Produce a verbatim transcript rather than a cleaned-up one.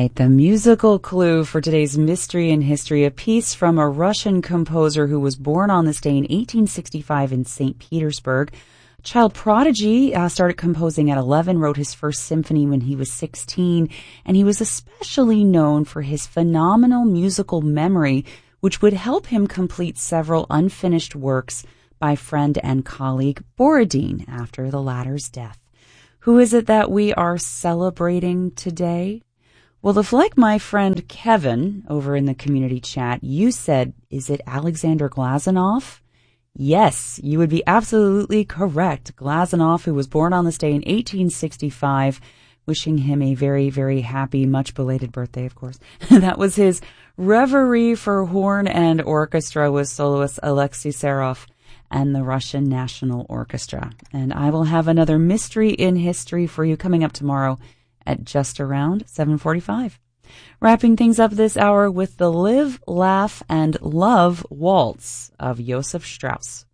right, the musical clue for today's Mystery in History, a piece from a Russian composer who was born on this day in eighteen sixty-five in Saint Petersburg. A child prodigy, uh, started composing at eleven, wrote his first symphony when he was sixteen, and he was especially known for his phenomenal musical memory, which would help him complete several unfinished works by friend and colleague Borodin after the latter's death. Who is it that we are celebrating today? Well, if, like my friend Kevin over in the community chat, you said, is it Alexander Glazunov? Yes, you would be absolutely correct. Glazunov, who was born on this day in eighteen sixty-five, wishing him a very, very happy, much belated birthday, of course. That was his Reverie for Horn and Orchestra with soloist Alexei Serov and the Russian National Orchestra. And I will have another Mystery in History for you coming up tomorrow at just around seven forty-five. Wrapping things up this hour with the Live, Laugh, and Love Waltz of Joseph Strauss.